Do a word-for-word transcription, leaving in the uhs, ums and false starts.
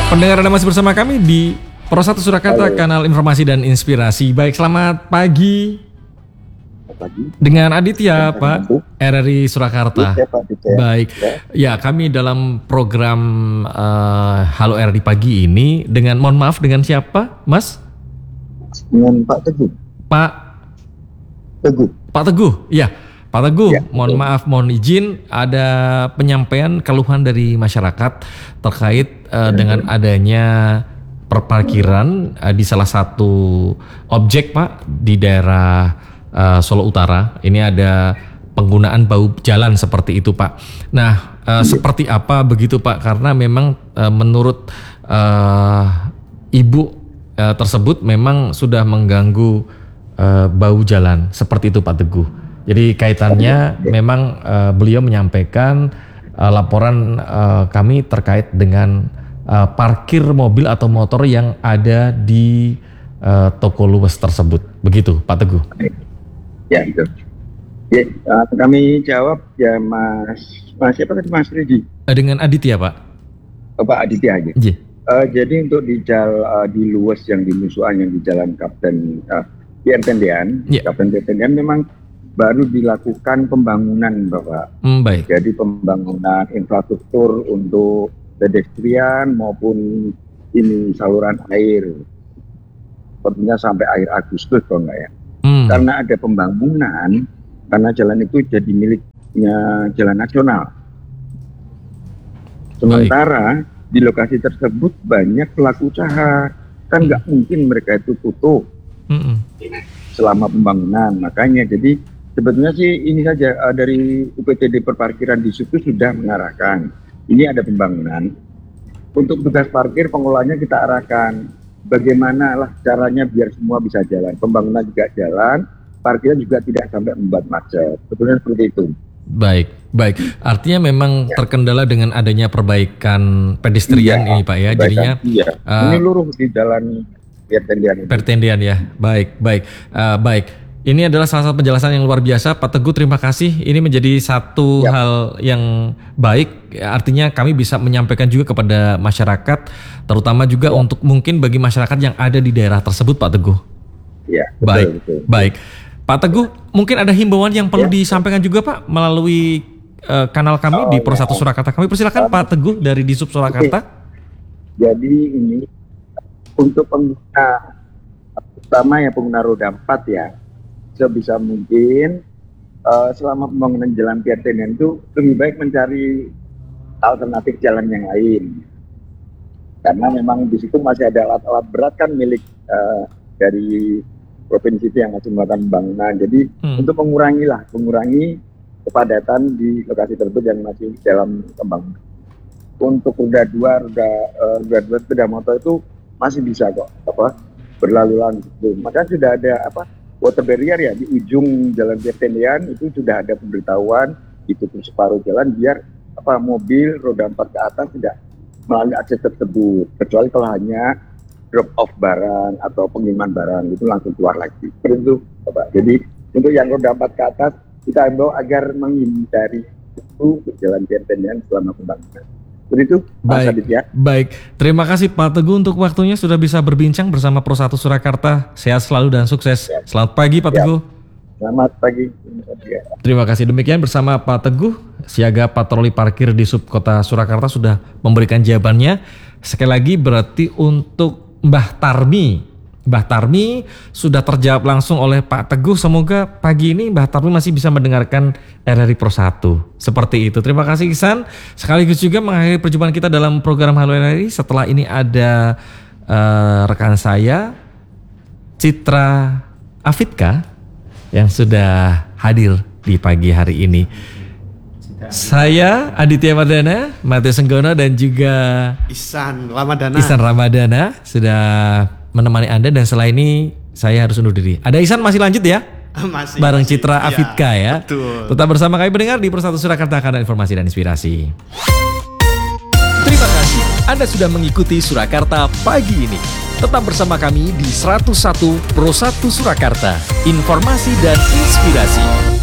Pendengar, Anda masih bersama kami di Pro satu Surakarta, Halo. kanal informasi dan inspirasi. Baik, selamat pagi. Pagi. Dengan Aditya, Dengan Pak, Aditya. R R I Surakarta. Ya, Pak Aditya. Baik, ya kami dalam program uh, Halo R R I pagi ini dengan, mohon maaf, dengan siapa, Mas? Dengan Pak Teguh. Pak Teguh. Pak Teguh, ya. Pak Teguh, Ya, mohon betul. maaf, mohon izin, ada penyampaian keluhan dari masyarakat terkait uh, dengan adanya perparkiran uh, di salah satu objek, Pak, di daerah uh, Solo Utara. Ini ada penggunaan bau jalan seperti itu, Pak. Nah, uh, seperti apa begitu, Pak? Karena memang uh, menurut uh, Ibu uh, tersebut memang sudah mengganggu uh, bau jalan seperti itu, Pak Teguh. Jadi kaitannya memang uh, beliau menyampaikan uh, laporan uh, kami terkait dengan uh, parkir mobil atau motor yang ada di uh, toko luas tersebut. Begitu, Pak Teguh. Ya, itu. Ya, uh, kami jawab ya Mas, Mas siapa tadi, Mas Ridi? Uh, dengan Aditya, Pak. Oh, Pak Aditya aja. Iya. Uh, jadi untuk di jal uh, di luas yang di Musuhan yang di Jalan Kapten uh, P R Tendian, Ya. Kapten P R Tendian memang baru dilakukan pembangunan, Bapak. Hmm, baik. Jadi pembangunan infrastruktur untuk pedestrian maupun ini saluran air. Sepertinya sampai akhir Agustus kalau enggak ya. Hmm. Karena ada pembangunan, karena jalan itu jadi miliknya Jalan Nasional. Sementara di lokasi tersebut banyak pelaku usaha, kan nggak mungkin mereka itu tutup Mm-mm. selama pembangunan. Makanya jadi sebetulnya sih ini saja uh, dari U P T D Perparkiran di situ sudah mengarahkan ini ada pembangunan. Untuk tugas parkir pengelolanya kita arahkan bagaimana lah caranya biar semua bisa jalan. Pembangunan juga jalan, parkirnya juga tidak sampai membuat macet. Sebetulnya seperti itu. Baik, baik. Artinya memang terkendala dengan adanya perbaikan pedestrian Iya, ini, Pak, ya. perbaikan. Jadinya Iya. uh, Ini luruh di jalan P R Tendian itu. pertendian ya. Baik, baik. Uh, baik. Ini adalah salah satu penjelasan yang luar biasa, Pak Teguh. Terima kasih. Ini menjadi satu Ya. hal yang baik. Artinya kami bisa menyampaikan juga kepada masyarakat, terutama juga Ya. untuk mungkin bagi masyarakat yang ada di daerah tersebut, Pak Teguh. Iya, betul, Baik, betul. baik. Pak Teguh, mungkin ada himbauan yang perlu Ya. disampaikan juga, Pak, melalui uh, kanal kami Oh, di Pro ya. satu Surakarta. Kami persilakan, Pak Teguh dari Disub Surakarta. Jadi ini untuk pengguna, terutama ya pengguna roda empat ya, sebisa mungkin uh, selama pembangunan jalan P R Tendian itu lebih baik mencari alternatif jalan yang lain. Karena memang di situ masih ada alat-alat berat kan milik uh, dari provinsi itu yang masih melakukan pembangunan. Jadi Hmm. untuk mengurangi lah, mengurangi kepadatan di lokasi tersebut yang masih dalam pembangunan. Untuk roda dua, roda uh, roda dua sepeda motor itu masih bisa kok apa berlalu langsung. Maka sudah ada apa water barrier ya di ujung jalan P R Tendian itu sudah ada pemberitahuan ditutup separuh jalan biar apa mobil roda empat ke atas tidak melalui akses tersebut, kecuali kalau hanya drop off barang atau pengiriman barang itu langsung keluar lagi. Seperti itu, Bapak. Jadi untuk yang roda empat ke atas kita himbau agar menghindari itu jalan P R Tendian selama pembangunan. Seperti itu, Mas Baik, Aditya. baik. Terima kasih Pak Teguh untuk waktunya sudah bisa berbincang bersama Pro satu Surakarta. Sehat selalu dan sukses. Siap. Selamat pagi, Pak Siap. Teguh. Selamat pagi, Mas Aditya. Terima kasih. Demikian bersama Pak Teguh, siaga patroli parkir di Sub Kota Surakarta sudah memberikan jawabannya. Sekali lagi berarti untuk Mbah Tarmi. Mbah Tarmi sudah terjawab langsung oleh Pak Teguh. Semoga pagi ini Mbah Tarmi masih bisa mendengarkan R R I Pro satu. Seperti itu. Terima kasih Ihsan. Sekaligus juga mengakhiri perjumpaan kita dalam program Halo R R I. Setelah ini ada uh, rekan saya Citra Afidka yang sudah hadir di pagi hari ini. Saya Aditya Mardana, Mateo Senggono dan juga Ihsan Ramadana. Ihsan Ramadana sudah menemani Anda, dan setelah ini saya harus undur diri. Ada Ihsan masih lanjut ya? Masih, Bareng masih. Citra Iya, Afidka ya. Betul. Tetap bersama kami pendengar di Pro satu Surakarta, karena informasi dan inspirasi. Terima kasih Anda sudah mengikuti Surakarta pagi ini. Tetap bersama kami di seratus satu Pro satu Surakarta. Informasi dan inspirasi.